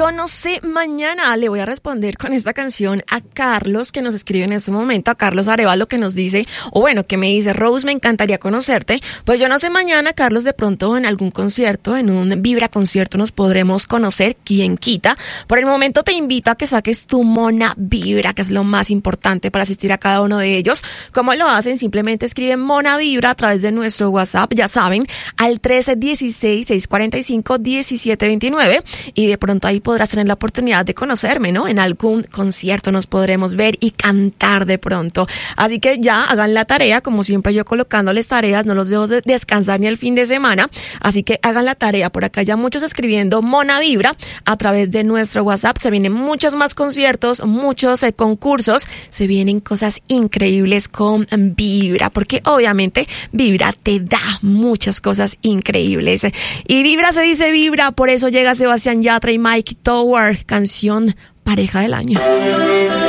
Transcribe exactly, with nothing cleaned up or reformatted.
Yo no sé, mañana le voy a responder con esta canción a Carlos, que nos escribe en este momento, a Carlos Arevalo, que nos dice, o bueno, que me dice, Rose, me encantaría conocerte. Pues yo no sé, mañana, Carlos, de pronto en algún concierto, en un Vibra concierto, nos podremos conocer, quién quita. Por el momento te invito a que saques tu Mona Vibra, que es lo más importante para asistir a cada uno de ellos. ¿Cómo lo hacen? Simplemente escriben Mona Vibra a través de nuestro WhatsApp, ya saben, al trece dieciséis, seiscientos cuarenta y cinco, diecisiete veintinueve, y de pronto ahí podrás tener la oportunidad de conocerme, ¿no? En algún concierto nos podremos ver y cantar de pronto. Así que ya hagan la tarea, como siempre yo colocándoles tareas, no los dejo de descansar ni el fin de semana, así que hagan la tarea. Por acá ya muchos escribiendo Mona Vibra a través de nuestro WhatsApp. Se vienen muchos más conciertos, muchos eh, concursos, se vienen cosas increíbles con Vibra, porque obviamente Vibra te da muchas cosas increíbles. Y Vibra se dice Vibra, por eso llega Sebastián Yatra y Mike Tower, canción Pareja del Año.